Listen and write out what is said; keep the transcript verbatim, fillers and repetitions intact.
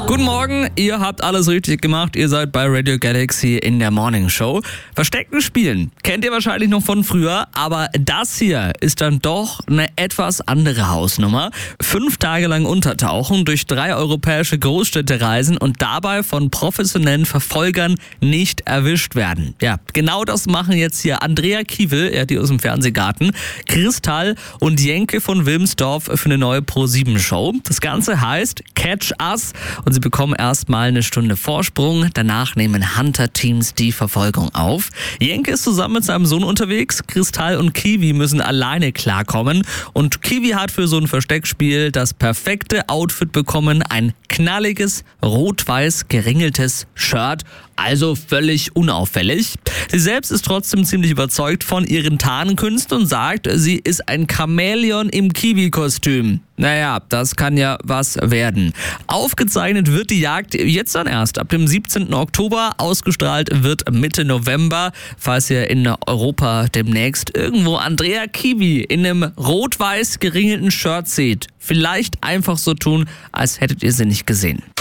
Guten Morgen, ihr habt alles richtig gemacht. Ihr seid bei Radio Galaxy in der Morning Show. Versteckten Spielen kennt ihr wahrscheinlich noch von früher, aber das hier ist dann doch eine etwas andere Hausnummer. Fünf Tage lang untertauchen, durch drei europäische Großstädte reisen und dabei von professionellen Verfolgern nicht erwischt werden. Ja, genau das machen jetzt hier Andrea Kiewel, ja, die aus dem Fernsehgarten, Kristall und Jenke von Wilmsdorf für eine neue Pro sieben Show. Das Ganze heißt Catch Us und sie bekommen erstmal eine Stunde Vorsprung. Danach nehmen Hunter-Teams die Verfolgung auf. Jenke ist zusammen mit seinem Sohn unterwegs. Kristall und Kiwi müssen alleine klarkommen. Und Kiwi hat für so ein Versteckspiel das perfekte Outfit bekommen. Ein knalliges, rot-weiß geringeltes Shirt. Also völlig unauffällig. Sie selbst ist trotzdem ziemlich überzeugt von ihren Tarnkünsten und sagt, sie ist ein Chamäleon im Kiwi-Kostüm. Naja, das kann ja was werden. Aufgezeichnet wird die Jagd jetzt dann erst ab dem siebzehnten Oktober. Ausgestrahlt wird Mitte November. Falls ihr in Europa demnächst irgendwo Andrea Kiwi in einem rot-weiß geringelten Shirt seht, vielleicht einfach so tun, als hättet ihr sie nicht gesehen.